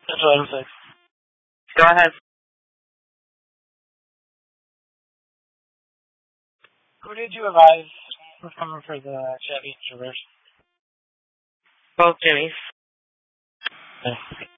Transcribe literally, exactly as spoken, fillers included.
That's what I'm saying. Go ahead. Who did you advise was coming for the Chevy Traverse? Both Jimmys. Yeah.